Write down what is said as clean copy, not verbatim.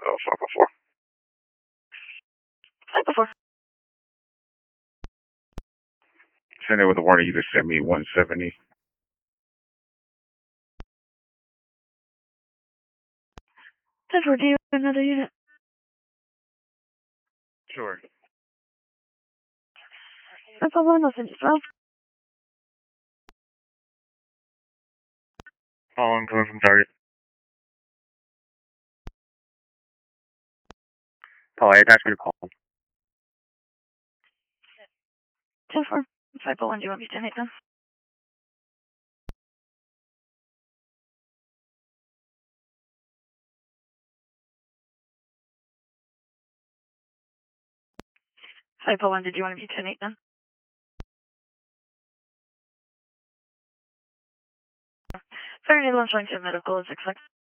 504. 504. Send it with a warning. You just sent me 170. 10-4, do you have another unit? Sure. 501, I'll send you 12. Calling, coming from target. Paul, I attached me to call. 10-4, 501, do you want me to take them? $501, did you want me to take them? Fire ambulance showing to medical is expected.